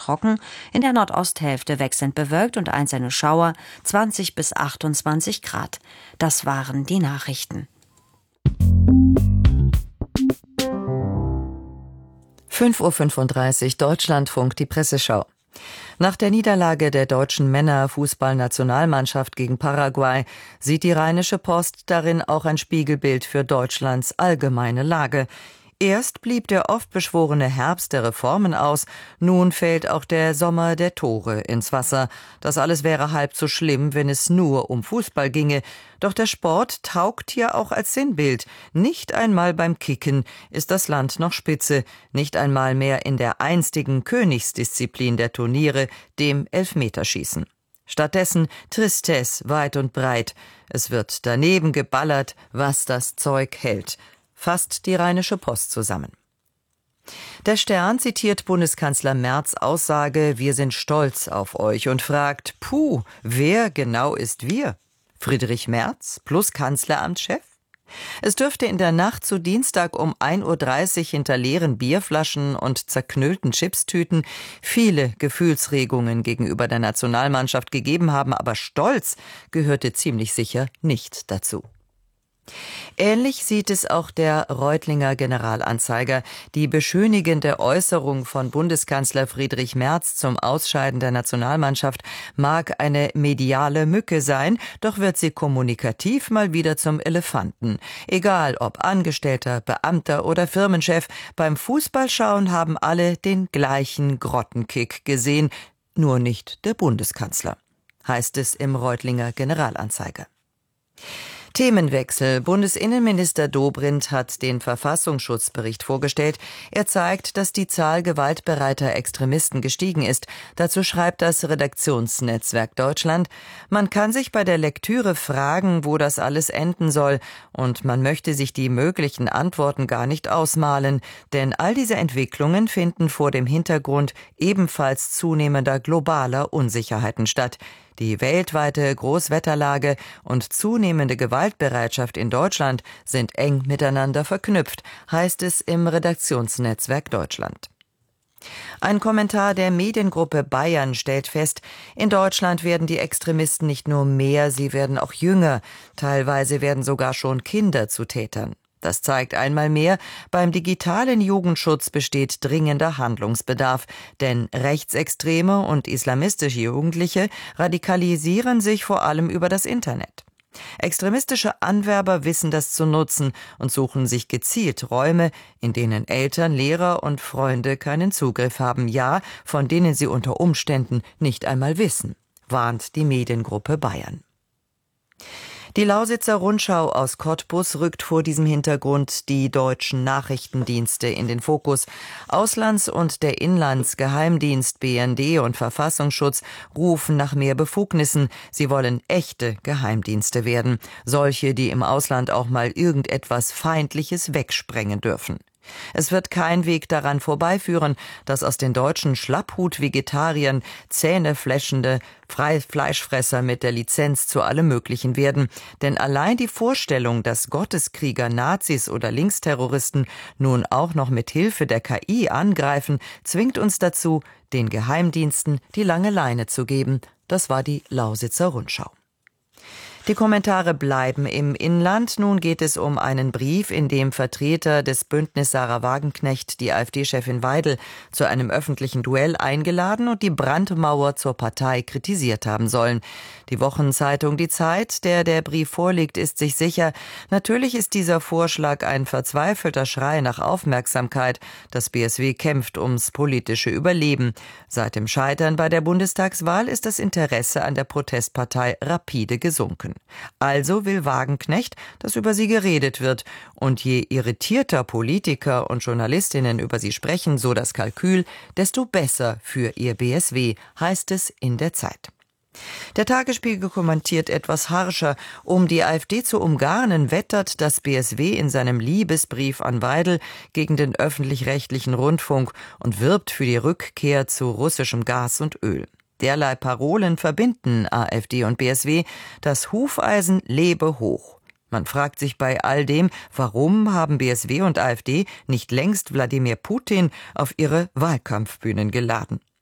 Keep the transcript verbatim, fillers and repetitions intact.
trocken, in der Nordosthälfte wechselnd bewölkt und einzelne Schauer, zwanzig bis achtundzwanzig Grad. Das waren die Nachrichten. fünf Uhr fünfunddreißig, Deutschlandfunk, die Presseschau. Nach der Niederlage der deutschen Männerfußballnationalmannschaft gegen Paraguay sieht die Rheinische Post darin auch ein Spiegelbild für Deutschlands allgemeine Lage. Erst blieb der oft beschworene Herbst der Reformen aus, nun fällt auch der Sommer der Tore ins Wasser. Das alles wäre halb so schlimm, wenn es nur um Fußball ginge. Doch der Sport taugt hier auch als Sinnbild. Nicht einmal beim Kicken ist das Land noch Spitze, nicht einmal mehr in der einstigen Königsdisziplin der Turniere, dem Elfmeterschießen. Stattdessen Tristesse weit und breit. Es wird daneben geballert, was das Zeug hält. Fasst die Rheinische Post zusammen. Der Stern zitiert Bundeskanzler Merz' Aussage, wir sind stolz auf euch und fragt, puh, wer genau ist wir? Friedrich Merz plus Kanzleramtschef? Es dürfte in der Nacht zu Dienstag um ein Uhr dreißig hinter leeren Bierflaschen und zerknüllten Chipstüten viele Gefühlsregungen gegenüber der Nationalmannschaft gegeben haben, aber Stolz gehörte ziemlich sicher nicht dazu. Ähnlich sieht es auch der Reutlinger Generalanzeiger. Die beschönigende Äußerung von Bundeskanzler Friedrich Merz zum Ausscheiden der Nationalmannschaft mag eine mediale Mücke sein, doch wird sie kommunikativ mal wieder zum Elefanten. Egal ob Angestellter, Beamter oder Firmenchef, beim Fußballschauen haben alle den gleichen Grottenkick gesehen, nur nicht der Bundeskanzler, heißt es im Reutlinger Generalanzeiger. Themenwechsel. Bundesinnenminister Dobrindt hat den Verfassungsschutzbericht vorgestellt. Er zeigt, dass die Zahl gewaltbereiter Extremisten gestiegen ist. Dazu schreibt das Redaktionsnetzwerk Deutschland, man kann sich bei der Lektüre fragen, wo das alles enden soll. Und man möchte sich die möglichen Antworten gar nicht ausmalen. Denn all diese Entwicklungen finden vor dem Hintergrund ebenfalls zunehmender globaler Unsicherheiten statt. Die weltweite Großwetterlage und zunehmende Gewaltbereitschaft in Deutschland sind eng miteinander verknüpft, heißt es im Redaktionsnetzwerk Deutschland. Ein Kommentar der Mediengruppe Bayern stellt fest, in Deutschland werden die Extremisten nicht nur mehr, sie werden auch jünger. Teilweise werden sogar schon Kinder zu Tätern. Das zeigt einmal mehr, beim digitalen Jugendschutz besteht dringender Handlungsbedarf, denn rechtsextreme und islamistische Jugendliche radikalisieren sich vor allem über das Internet. Extremistische Anwerber wissen das zu nutzen und suchen sich gezielt Räume, in denen Eltern, Lehrer und Freunde keinen Zugriff haben, ja, von denen sie unter Umständen nicht einmal wissen, warnt die Mediengruppe Bayern. Die Lausitzer Rundschau aus Cottbus rückt vor diesem Hintergrund die deutschen Nachrichtendienste in den Fokus. Auslands- und der Inlandsgeheimdienst, B N D und Verfassungsschutz rufen nach mehr Befugnissen. Sie wollen echte Geheimdienste werden. Solche, die im Ausland auch mal irgendetwas Feindliches wegsprengen dürfen. Es wird kein Weg daran vorbeiführen, dass aus den deutschen Schlapphut-Vegetariern zähnefletschende Fleischfresser mit der Lizenz zu allem Möglichen werden. Denn allein die Vorstellung, dass Gotteskrieger, Nazis oder Linksterroristen nun auch noch mit Hilfe der K I angreifen, zwingt uns dazu, den Geheimdiensten die lange Leine zu geben. Das war die Lausitzer Rundschau. Die Kommentare bleiben im Inland. Nun geht es um einen Brief, in dem Vertreter des Bündnis Sarah Wagenknecht die AfD-Chefin Weidel zu einem öffentlichen Duell eingeladen und die Brandmauer zur Partei kritisiert haben sollen. Die Wochenzeitung Die Zeit, der der Brief vorliegt, ist sich sicher, natürlich ist dieser Vorschlag ein verzweifelter Schrei nach Aufmerksamkeit. Das B S W kämpft ums politische Überleben. Seit dem Scheitern bei der Bundestagswahl ist das Interesse an der Protestpartei rapide gesunken. Also will Wagenknecht, dass über sie geredet wird. Und je irritierter Politiker und Journalistinnen über sie sprechen, so das Kalkül, desto besser für ihr B S W, heißt es in der Zeit. Der Tagesspiegel kommentiert etwas harscher. Um die AfD zu umgarnen, wettert das B S W in seinem Liebesbrief an Weidel gegen den öffentlich-rechtlichen Rundfunk und wirbt für die Rückkehr zu russischem Gas und Öl. Derlei Parolen verbinden AfD und B S W. Das Hufeisen lebe hoch. Man fragt sich bei all dem, warum haben B S W und AfD nicht längst Wladimir Putin auf ihre Wahlkampfbühnen geladen?